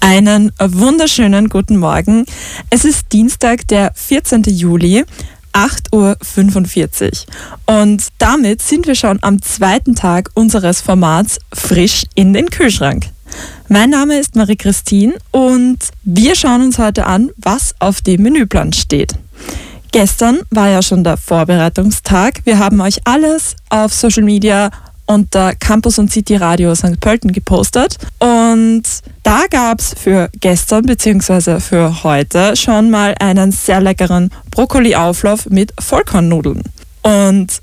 Einen wunderschönen guten Morgen. Es ist Dienstag, der 14. Juli, 8:45 Uhr. Und damit sind wir schon am zweiten Tag unseres Formats Frisch in den Kühlschrank. Mein Name ist Marie-Christine und wir schauen uns heute an, was auf dem Menüplan steht. Gestern war ja schon der Vorbereitungstag. Wir haben euch alles auf Social Media unter Campus und City Radio St. Pölten gepostet. Und da gab es für gestern bzw. für heute schon mal einen sehr leckeren Brokkoli-Auflauf mit Vollkornnudeln. Und